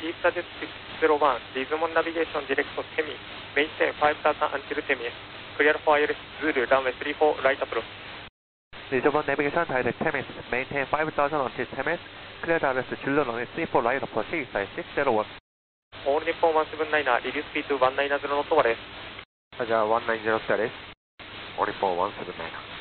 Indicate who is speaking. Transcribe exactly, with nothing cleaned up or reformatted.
Speaker 1: East Jet six zero one, Dismon Navigation Direct to Temi, maintain five thousand until Temi, clear for I L S Zulu, runway three four, right approach.
Speaker 2: Dismon Navigation Direct Temis, maintain five thousand until Temis, clear I L S Zulu, runway three four, right approach, size six zero one.
Speaker 1: All Nippon one seven nine, reduce speed to one nine zero knot です。
Speaker 2: じゃあ、one nine zero です。All Nippon one seven nine。